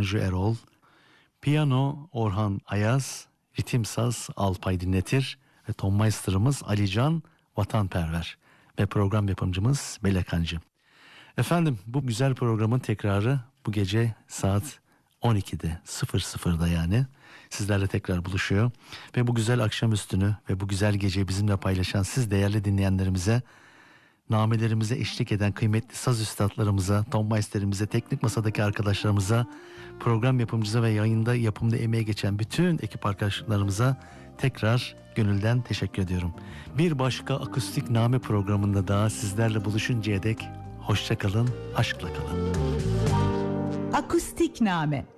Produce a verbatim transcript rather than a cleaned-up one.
Tanju Erol, piyano Orhan Ayaz, ritim saz Alpay Dinletir ve ton meister'ımız Alican Vatanperver ve program yapımcımız Melek Hancı. Efendim, bu güzel programın tekrarı bu gece saat on ikide sıfır sıfırda yani sizlerle tekrar buluşuyor. Ve bu güzel akşamüstünü ve bu güzel geceyi bizimle paylaşan siz değerli dinleyenlerimize, namelerimize eşlik eden kıymetli saz üstadlarımıza, ton meisterimize, teknik masadaki arkadaşlarımıza, program yapımcısı ve yayında yapımda emeği geçen bütün ekip arkadaşlarımıza tekrar gönülden teşekkür ediyorum. Bir başka akustik name programında daha sizlerle buluşuncaya dek hoşça kalın, aşkla kalın. Akustik Name.